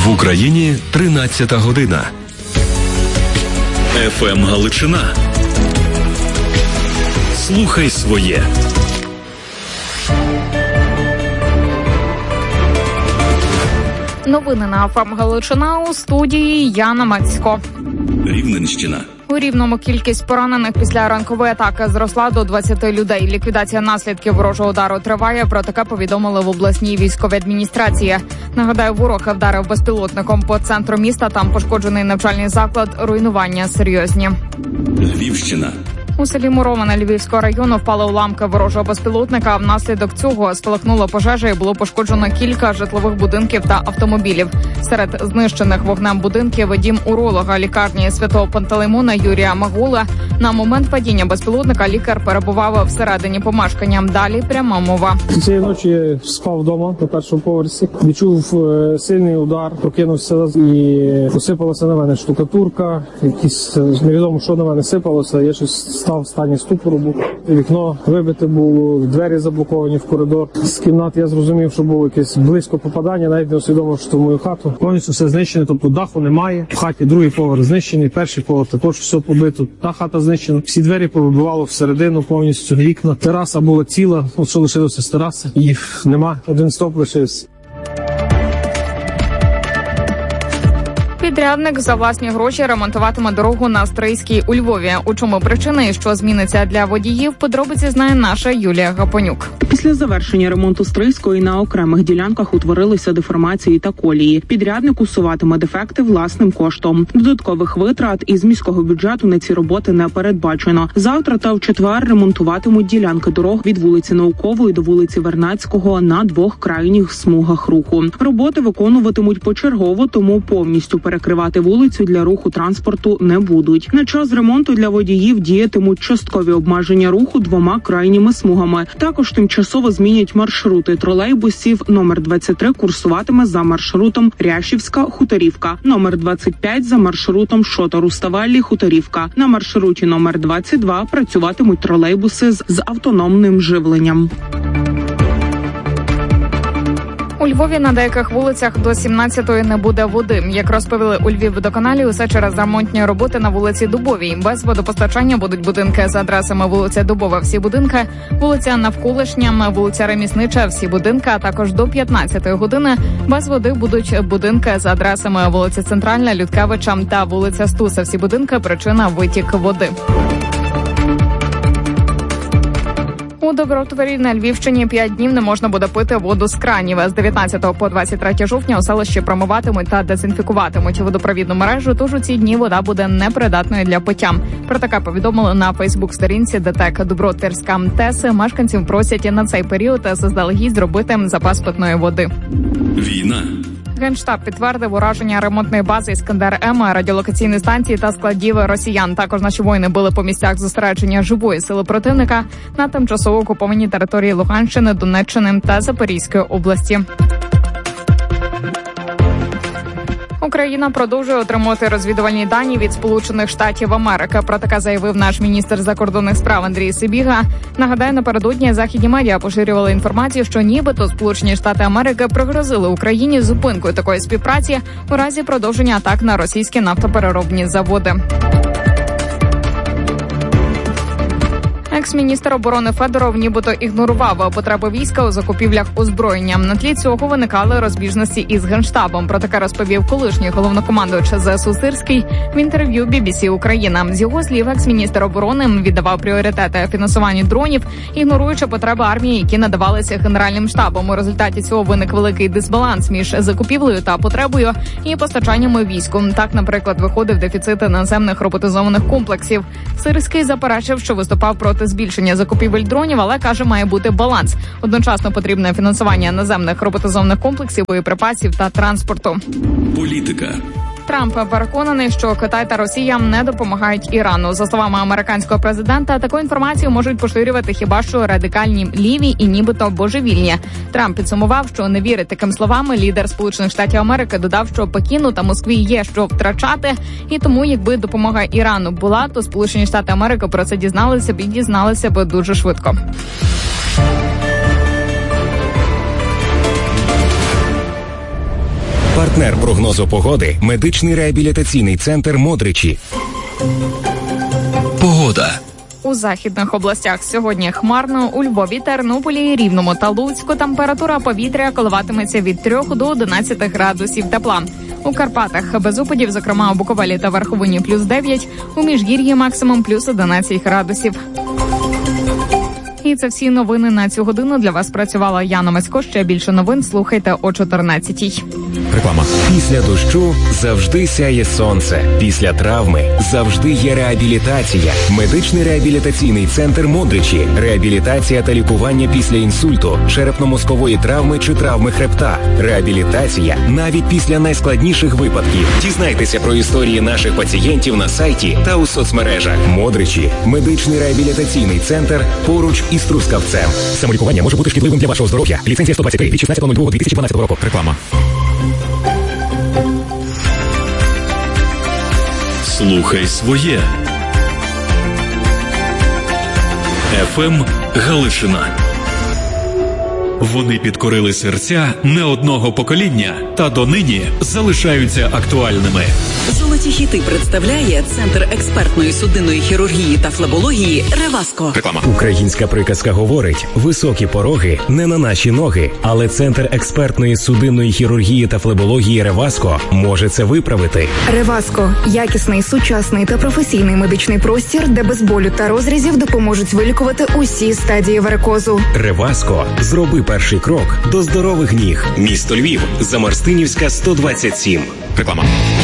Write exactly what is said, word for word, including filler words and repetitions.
В Україні тринадцята година. еф ем Галичина. Слухай своє. Новини на еф ем Галичина, у студії Яна Мацько. Рівненщина. У Рівному кількість поранених після ранкової атаки зросла до двадцяти людей. Ліквідація наслідків ворожого удару триває, про таке повідомили в обласній військовій адміністрації. Нагадаю, ворог вдарив безпілотником по центру міста, там пошкоджений навчальний заклад, руйнування серйозні. Львівщина. У селі Муроване Львівського району впали уламки ворожого безпілотника. Внаслідок цього спалахнула пожежа і було пошкоджено кілька житлових будинків та автомобілів. Серед знищених вогнем будинків дім уролога лікарні Святого Пантелеймона Юрія Магула. На момент падіння безпілотника лікар перебував всередині помешкання. Далі пряма мова. Цієї ночі спав вдома на першому поверсі. Відчув сильний удар, прокинувся і посипалася на мене штукатурка. Якісь невідомо, що на мене сипалося. Я щось став в стані ступору, був. Вікно вибите було, двері заблоковані в коридор. З кімнат я зрозумів, що було якесь близько попадання, навіть не усвідомив, що в мою хату. Повністю все знищене, тобто даху немає. В хаті другий поверх знищений, перший поверх також все побито. Та хата знищена. Всі двері повибивало всередину повністю, вікна. Тераса була ціла, от що лишилося з тераси. Їх нема, один стоп лишився. Підрядник за власні гроші ремонтуватиме дорогу на Стрийській у Львові. У чому причина і що зміниться для водіїв, подробиці знає наша Юлія Гапонюк. Після завершення ремонту Стрийської на окремих ділянках утворилися деформації та колії. Підрядник усуватиме дефекти власним коштом. Додаткових витрат із міського бюджету на ці роботи не передбачено. Завтра та в четвер ремонтуватимуть ділянки дорог від вулиці Наукової до вулиці Вернадського на двох крайніх смугах руху. Роботи виконуватимуть почергово, тому повністю перекривати вулицю для руху транспорту не будуть. На час ремонту для водіїв діятимуть часткові обмеження руху двома крайніми смугами. Також тимчасово змінять маршрути тролейбусів. Номер двадцять три курсуватиме за маршрутом Рящівська-Хуторівка. Номер двадцять п'ять за маршрутом Шота-Руставеллі-Хуторівка. На маршруті номер двадцять два працюватимуть тролейбуси з, з автономним живленням. У Львові на деяких вулицях до сімнадцятої не буде води. Як розповіли у Львівводоканалі, усе через ремонтні роботи на вулиці Дубовій. Без водопостачання будуть будинки за адресами вулиця Дубова, всі будинки, вулиця Навколишня, вулиця Реміснича, всі будинки, а також до п'ятнадцятої години без води будуть будинки за адресами вулиця Центральна, Людкевича та вулиця Стуса. Всі будинки, причина витік води. У Добротворі на Львівщині п'ять днів не можна буде пити воду з кранів. З дев'ятнадцятого по двадцять третє жовтня у селищі промиватимуть та дезінфікуватимуть водопровідну мережу, тож у ці дні вода буде непридатною для пиття. Про таке повідомили на фейсбук-сторінці ДТЕК Добротворська ТЕС. Мешканців просять на цей період заздалегідь зробити запас питної води. Війна. Генштаб підтвердив ураження ремонтної бази «Іскандер-М», радіолокаційної станції та складів росіян. Також наші воїни били по місцях зосередження живої сили противника на тимчасово окупованій території Луганщини, Донеччини та Запорізької області. Україна продовжує отримувати розвідувальні дані від Сполучених Штатів Америки. Про таке заявив наш міністр закордонних справ Андрій Сибіга. Нагадаю, напередодні західні медіа поширювали інформацію, що нібито Сполучені Штати Америки пригрозили Україні зупинкою такої співпраці у разі продовження атак на російські нафтопереробні заводи. Екс-міністр оборони Федоров нібито ігнорував потреби війська у закупівлях озброєння. На тлі цього виникали розбіжності із Генштабом. Про таке розповів колишній головнокомандувач ЗСУ Сирський в інтерв'ю бі бі сі Україна. З його слів, екс-міністр оборони віддавав пріоритети фінансуванню дронів, ігноруючи потреби армії, які надавалися Генеральним штабом. У результаті цього виник великий дисбаланс між закупівлею та потребою і постачаннями війську. Так, наприклад, виходив дефіцит наземних роботизованих комплексів. Сирський заперечив, що виступав проти збільшення закупівель дронів, але, каже, має бути баланс. Одночасно потрібне фінансування наземних роботизованих комплексів, боєприпасів та транспорту. Політика. Трамп переконаний, що Китай та Росія не допомагають Ірану. За словами американського президента, таку інформацію можуть поширювати хіба що радикальні ліві і нібито божевільні. Трамп підсумував, що не вірить таким словам. Лідер Сполучених Штатів Америки додав, що Пекіну та Москві є що втрачати, і тому, якби допомога Ірану була, то Сполучені Штати Америки про це дізналися б і дізналися б дуже швидко. Партнер прогнозу погоди – медичний реабілітаційний центр «Модричі». Погода. У західних областях сьогодні хмарно, у Львові, Тернополі, Рівному та Луцьку температура повітря коливатиметься від трьох до одинадцяти градусів тепла. У Карпатах без опадів, зокрема у Буковелі та Верховині плюс дев'ять, у Міжгір'ї максимум плюс одинадцять градусів. І це всі новини на цю годину. Для вас працювала Яна Мацько. Ще більше новин слухайте о чотирнадцятій. Реклама. Після дощу завжди сяє сонце. Після травми завжди є реабілітація. Медичний реабілітаційний центр «Модричі». Реабілітація та лікування після інсульту, черепно-мозкової травми чи травми хребта. Реабілітація навіть після найскладніших випадків. Дізнайтеся про історії наших пацієнтів на сайті та у соцмережах. «Модричі» – медичний реабілітаційний центр поруч із Трускавцем. Самолікування може бути шкідливим для вашого здоров'я. Ліцензія сто двадцять три від шістнадцятого лютого дві тисячі дванадцятого року. Реклама. Слухай своє. еф ем Галичина. Вони підкорили серця не одного покоління та донині залишаються актуальними. Золоті хіти представляє Центр експертної судинної хірургії та флебології «Реваско». Реклама. Українська приказка говорить: високі пороги не на наші ноги. Але Центр експертної судинної хірургії та флебології «Реваско» може це виправити. «Реваско» – якісний, сучасний та професійний медичний простір, де без болю та розрізів допоможуть вилікувати усі стадії варикозу. «Реваско» – зроби перший крок до здорових ніг. Місто Львів, Замарстинівська, сто двадцять сім. Реклама.